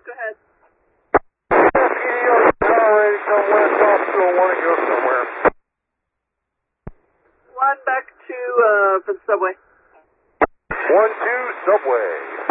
Go ahead. Line back to for the subway. 1-2 subway.